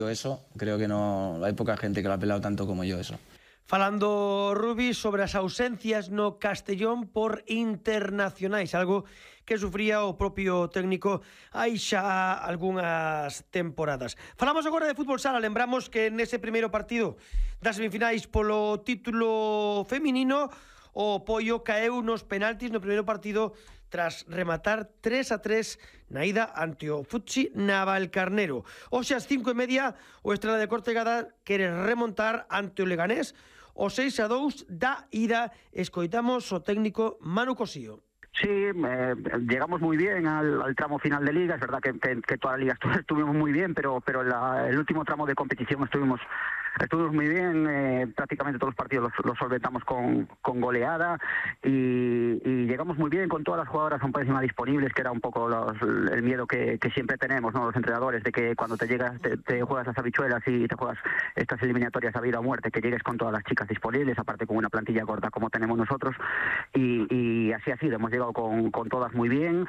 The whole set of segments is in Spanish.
Eso, creo que no hai poca gente que lo ha pelado tanto como yo eso. Falando, Rubi, sobre as ausencias no Castellón por internacionais, algo que sufría o propio técnico hai xa algunhas temporadas. Falamos agora de fútbol sala, lembramos que nese primeiro partido das semifinais polo título feminino, o Poio caeu nos penaltis no primeiro partido tras rematar 3-3 na ida ante o Futsi Navalcarnero. Hoxe ás 5:30 o Estrela de Cortegada quere remontar ante o Leganés o 6-2 da ida. Escoitamos o técnico Manu Cosío. Sí, llegamos muy bien al tramo final de liga. Es verdad que toda la liga estuvimos muy bien, pero el último tramo de competición estuvimos muy bien. Prácticamente todos los partidos los solventamos con goleada y llegamos muy bien con todas las jugadoras por encima disponibles, que era un poco el miedo que siempre tenemos, ¿no?, los entrenadores, de que cuando te juegas las habichuelas y te juegas estas eliminatorias a vida o muerte, que llegues con todas las chicas disponibles, aparte con una plantilla corta como tenemos nosotros, y así ha sido. Hemos llegado con todas muy bien,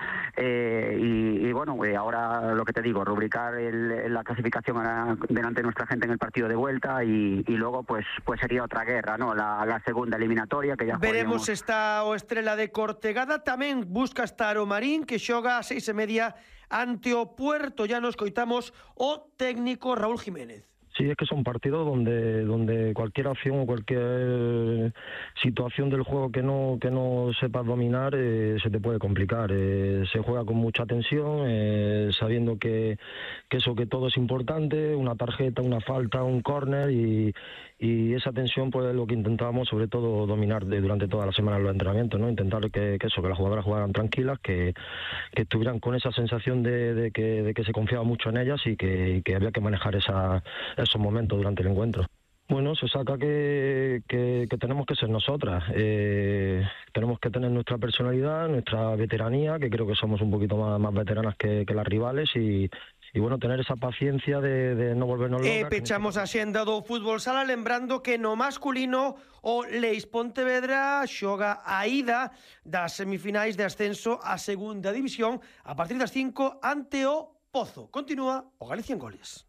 y bueno, ahora lo que te digo, rubricar la clasificación delante de nuestra gente en el partido de vuelta, y luego pues sería otra guerra, ¿no? La segunda eliminatoria que ya veremos. Está o Estrela de Cortegada, tamén busca estar o Marín, que xoga a 6:30 ante o Puerto. Ya nos coitamos o técnico Raúl Jiménez. Sí, es que son partidos donde cualquier acción o cualquier situación del juego que no sepas dominar se te puede complicar. Se juega con mucha tensión, sabiendo que todo es importante, una tarjeta, una falta, un córner, y esa tensión pues es lo que intentábamos sobre todo dominar durante toda la semana en los entrenamientos, ¿no? Intentar que las jugadoras jugaran tranquilas, que estuvieran con esa sensación de que se confiaba mucho en ellas y que había que manejar esos momentos durante el encuentro. Bueno, se saca que tenemos que ser nosotras, tenemos que tener nuestra personalidad, nuestra veteranía, que creo que somos un poquito más veteranas que las rivales, y bueno, tener esa paciencia de no volvernos locas. Pechamos a xenda do fútbol sala, lembrando que no masculino o Leis Pontevedra xoga a ida das semifinais de ascenso a segunda división a partir das 5 ante o Pozo. Continúa o Galicia en Goles.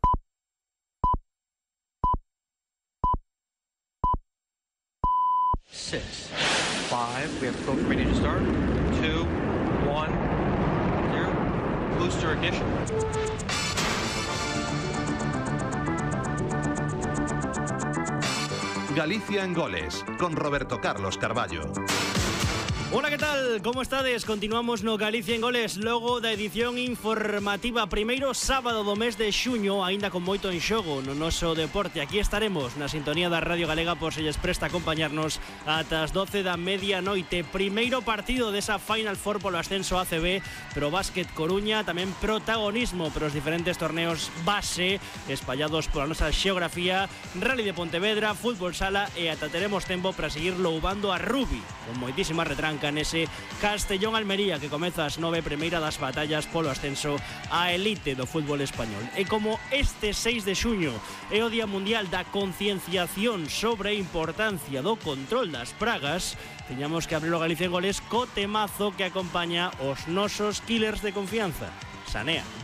6, 5, we have the program ready to start. 2, 1, 0. Booster ignition. Galicia en Goles, con Roberto Carlos Carballo. Hola, ¿qué tal? ¿Cómo estades? Continuamos no Galicia en Goles, logo da edición informativa, primeiro sábado do mes de xuño, aínda con moito en xogo no noso deporte. Aquí estaremos na sintonía da Radio Galega por se lles presta acompañarnos ata as 12 da medianoite. Primeiro partido desa Final Four polo ascenso ACB, Pro Básquet Coruña, tamén protagonismo para os diferentes torneos base espallados pola nosa xeografía, Rally de Pontevedra, fútbol sala, e ata teremos tempo para seguir loubando a Rubi con moitísima retranca nese Castellón Almería que comeza ás 9, primeira das batallas polo ascenso á elite do fútbol español. E como este 6 de xuño é o Día Mundial da Concienciación sobre a importancia do control das pragas, teñamos que abrir o Galicia en Goles co temazo que acompaña os nosos killers de confianza, Sanea.